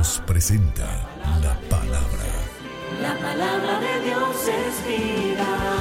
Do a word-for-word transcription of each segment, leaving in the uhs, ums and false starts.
Dios presenta la palabra. La palabra de Dios es vida.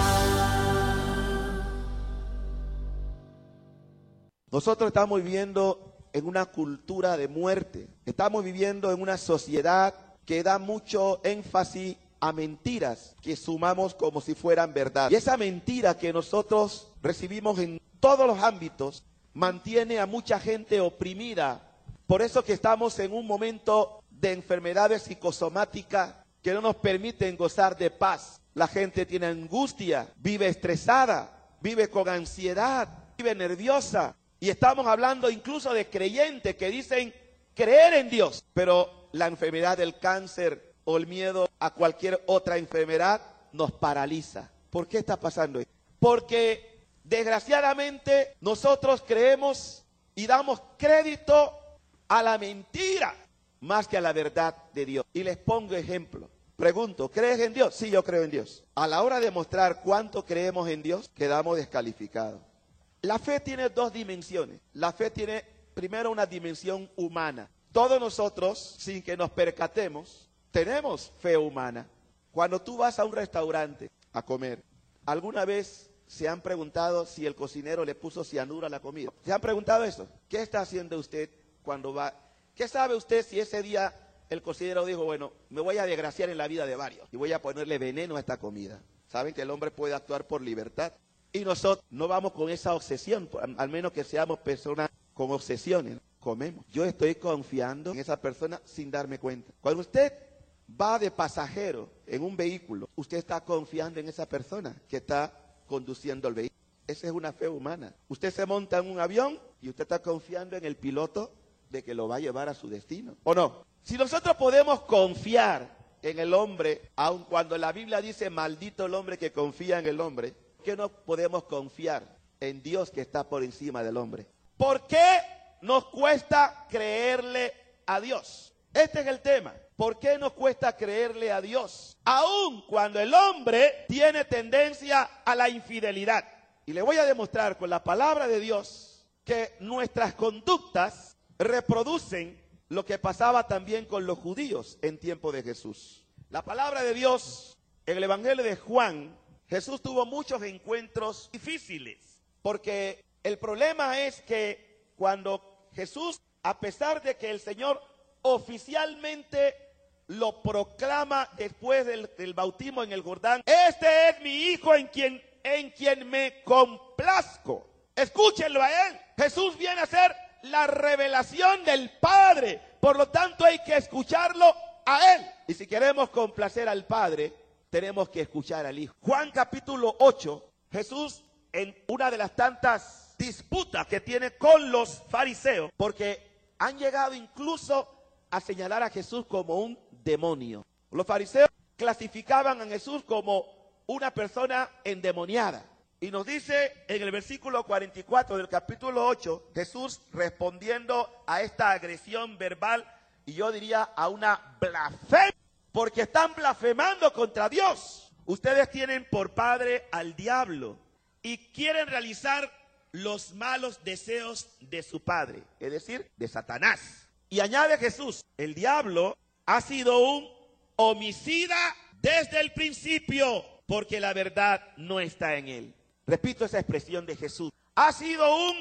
Nosotros estamos viviendo en una cultura de muerte. Estamos viviendo en una sociedad que da mucho énfasis a mentiras que sumamos como si fueran verdad. Y esa mentira que nosotros recibimos en todos los ámbitos mantiene a mucha gente oprimida. Por eso que estamos en un momento de enfermedades psicosomáticas que no nos permiten gozar de paz. La gente tiene angustia, vive estresada, vive con ansiedad, vive nerviosa. Y estamos hablando incluso de creyentes que dicen creer en Dios, pero la enfermedad del cáncer o el miedo a cualquier otra enfermedad nos paraliza. ¿Por qué está pasando esto? Porque desgraciadamente nosotros creemos y damos crédito a la mentira más que a la verdad de Dios. Y les pongo ejemplo. Pregunto, ¿crees en Dios? Sí, yo creo en Dios. A la hora de mostrar cuánto creemos en Dios, quedamos descalificados. La fe tiene dos dimensiones. La fe tiene primero una dimensión humana. Todos nosotros, sin que nos percatemos, tenemos fe humana. Cuando tú vas a un restaurante a comer, ¿alguna vez se han preguntado si el cocinero le puso cianuro a la comida? ¿Se han preguntado eso? ¿Qué está haciendo usted cuando va? ¿Qué sabe usted si ese día el cocinero dijo, bueno, me voy a desgraciar en la vida de varios y voy a ponerle veneno a esta comida? Saben que el hombre puede actuar por libertad. Y nosotros no vamos con esa obsesión, al menos que seamos personas con obsesiones. Comemos. Yo estoy confiando en esa persona sin darme cuenta. Cuando usted va de pasajero en un vehículo, usted está confiando en esa persona que está conduciendo el vehículo. Esa es una fe humana. Usted se monta en un avión y usted está confiando en el piloto de que lo va a llevar a su destino. ¿O no? Si nosotros podemos confiar en el hombre, aun cuando la Biblia dice maldito el hombre que confía en el hombre, ¿por qué no podemos confiar en Dios que está por encima del hombre? ¿Por qué nos cuesta creerle a Dios? Este es el tema. ¿Por qué nos cuesta creerle a Dios? Aun cuando el hombre tiene tendencia a la infidelidad. Y le voy a demostrar con la palabra de Dios que nuestras conductas reproducen lo que pasaba también con los judíos en tiempo de Jesús. La palabra de Dios, en el Evangelio de Juan, Jesús tuvo muchos encuentros difíciles, porque el problema es que cuando Jesús, a pesar de que el Señor oficialmente lo proclama después del, del bautismo en el Jordán, este es mi hijo en quien, en quien me complazco. Escúchenlo a él. Jesús viene a ser la revelación del Padre, por lo tanto hay que escucharlo a él. Y si queremos complacer al Padre, tenemos que escuchar al Hijo. Juan capítulo ocho, Jesús en una de las tantas disputas que tiene con los fariseos, porque han llegado incluso a señalar a Jesús como un demonio. Los fariseos clasificaban a Jesús como una persona endemoniada. Y nos dice en el versículo cuarenta y cuatro del capítulo ocho, Jesús respondiendo a esta agresión verbal, y yo diría a una blasfemia, porque están blasfemando contra Dios. Ustedes tienen por padre al diablo y quieren realizar los malos deseos de su padre, es decir, de Satanás. Y añade Jesús, el diablo ha sido un homicida desde el principio, porque la verdad no está en él. Repito esa expresión de Jesús. Ha sido un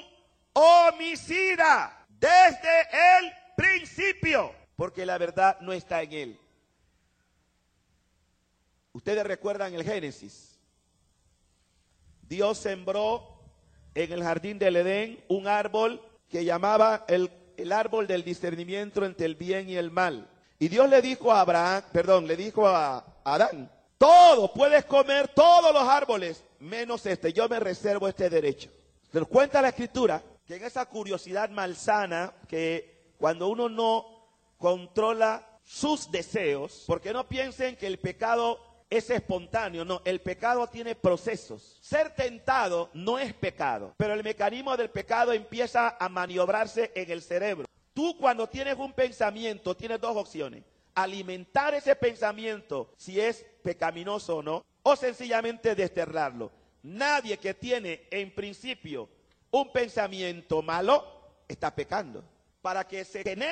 homicida desde el principio, porque la verdad no está en él. Ustedes recuerdan el Génesis. Dios sembró en el jardín del Edén un árbol que llamaba el, el árbol del discernimiento entre el bien y el mal. Y Dios le dijo a Abraham, perdón, le dijo a Adán, todo, puedes comer todos los árboles, menos este, yo me reservo este derecho. Pero cuenta la Escritura que en esa curiosidad malsana, que cuando uno no controla sus deseos, porque no piensen que el pecado es espontáneo, no, el pecado tiene procesos. Ser tentado no es pecado, pero el mecanismo del pecado empieza a maniobrarse en el cerebro. Tú cuando tienes un pensamiento, tienes dos opciones: alimentar ese pensamiento si es pecaminoso o no, o sencillamente desterrarlo. Nadie que tiene en principio un pensamiento malo está pecando. Para que se genere